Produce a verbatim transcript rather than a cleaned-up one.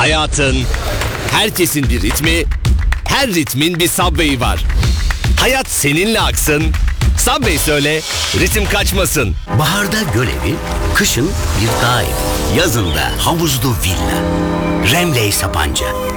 Hayatın, herkesin bir ritmi, her ritmin bir Subway'i var. Hayat seninle aksın, Subway söyle, ritim kaçmasın. Baharda gölevi, kışın bir dağ evi, yazında havuzlu villa. Remley Sapanca.